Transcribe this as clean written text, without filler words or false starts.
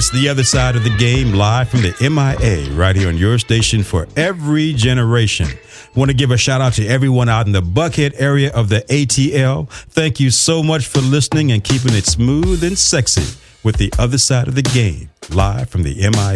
It's The Other Side of the Game, live from the MIA, right here on your station for every generation. Want to give a shout out to everyone out in the Buckhead area of the ATL. Thank you so much for listening and keeping it smooth and sexy with The Other Side of the Game, live from the MIA.